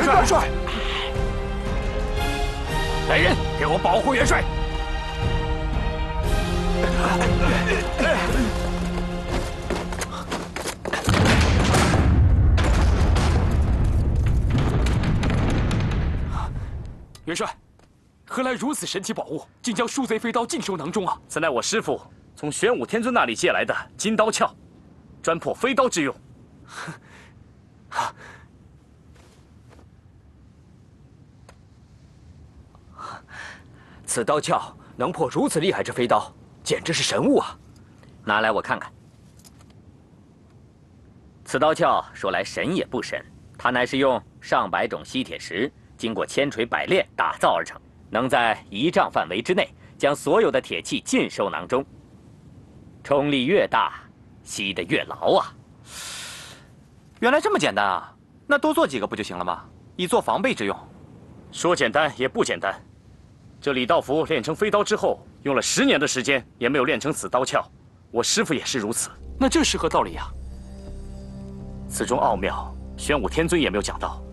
帅！来人，给我保护元帅！元帅，何来如此神奇宝物，竟将树贼飞刀尽收囊中啊？ 此乃我师父从玄武天尊那里借来的金刀鞘，专破飞刀之用。 此刀鞘能破如此厉害之飞刀，简直是神物啊！ 拿来我看看。此刀鞘说来神也不神，它乃是用上百种吸铁石经过千锤百炼打造而成，能在1丈范围之内将所有的铁器尽收囊中。冲力越大，吸得越牢啊！ 原来这么简单啊！那多做几个不就行了吗？以作防备之用。 说简单也不简单。这李道福练成飞刀之后，用了10年的时间，也没有练成此刀鞘。我师父也是如此。 那这是何道理呀？ 此中奥妙，玄武天尊也没有讲到。